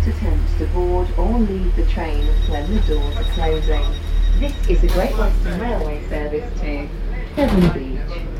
not attempt to board or leave the train when the doors are closing. This is a Great Western Railway service to Devon Beach.